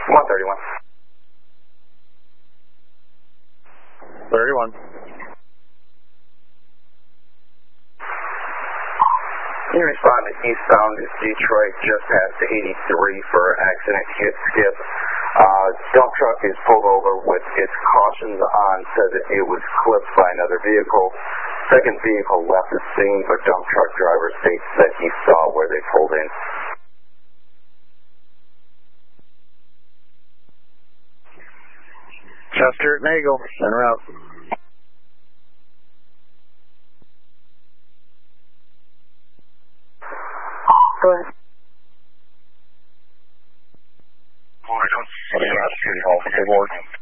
131. 31. Can you respond to eastbound Detroit just past 83 for accident hit skip? Dump truck is pulled over with its cautions on, said that it was clipped by another vehicle. Second vehicle left the scene, but dump truck driver states that he saw where they pulled in. Chester at Nagel, en route. Go ahead. City Hall, good work.